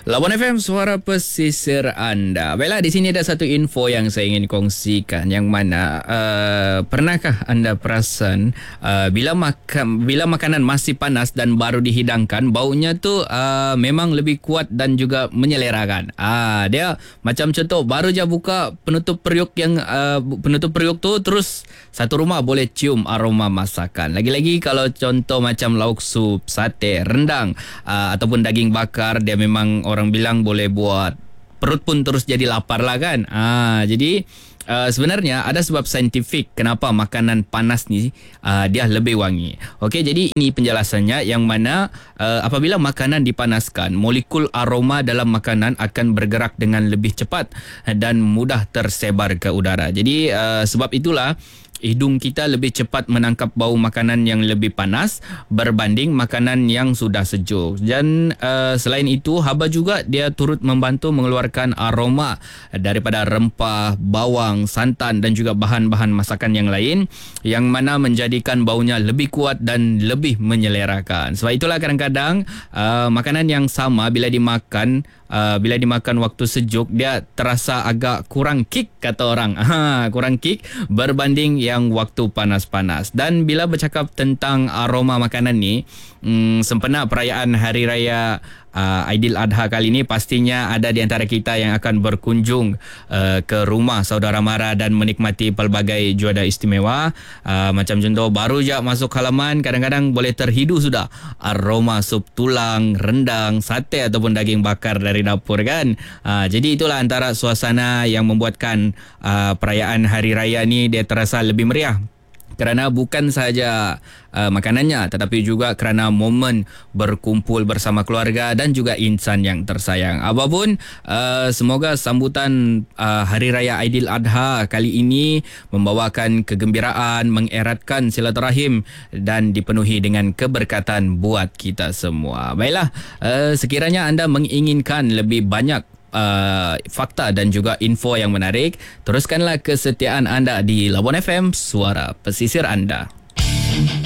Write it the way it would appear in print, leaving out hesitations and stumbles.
Lawan FM, suara pesisir anda. Baiklah, di sini ada satu info yang saya ingin kongsikan, yang mana pernahkah anda perasan bila makanan masih panas dan baru dihidangkan, baunya tu memang lebih kuat dan juga menyelerakan. Dia macam contoh, baru je buka penutup periuk tu, terus satu rumah boleh cium aroma masakan. Lagi-lagi kalau contoh macam lauk sup, sate, rendang ataupun daging bakar, dia memang orang bilang boleh buat perut pun terus jadi lapar lah kan. Jadi sebenarnya ada sebab saintifik kenapa makanan panas ni dia lebih wangi. Okey, jadi ini penjelasannya, yang mana apabila makanan dipanaskan, molekul aroma dalam makanan akan bergerak dengan lebih cepat dan mudah tersebar ke udara. Jadi sebab itulah hidung kita lebih cepat menangkap bau makanan yang lebih panas berbanding makanan yang sudah sejuk. Dan selain itu, haba juga dia turut membantu mengeluarkan aroma daripada rempah, bawang, santan dan juga bahan-bahan masakan yang lain, yang mana menjadikan baunya lebih kuat dan lebih menyelerakan. Sebab itulah kadang-kadang makanan yang sama bila dimakan waktu sejuk, dia terasa agak kurang kick, kata orang. Kurang kick berbanding yang waktu panas-panas. Dan bila bercakap tentang aroma makanan ni, sempena perayaan Hari Raya Aidiladha kali ini, pastinya ada di antara kita yang akan berkunjung ke rumah saudara mara dan menikmati pelbagai juada istimewa. Macam contoh, baru je masuk halaman, kadang-kadang boleh terhidu sudah aroma sup tulang, rendang, sate ataupun daging bakar dari dapur kan. Jadi itulah antara suasana yang membuatkan perayaan Hari Raya ni dia terasa lebih meriah. Kerana bukan sahaja makanannya, tetapi juga kerana momen berkumpul bersama keluarga dan juga insan yang tersayang. Apapun, semoga sambutan Hari Raya Aidiladha kali ini membawakan kegembiraan, mengeratkan silaturahim dan dipenuhi dengan keberkatan buat kita semua. Baiklah, sekiranya anda menginginkan lebih banyak fakta dan juga info yang menarik, teruskanlah kesetiaan anda di Labuan FM, suara pesisir anda.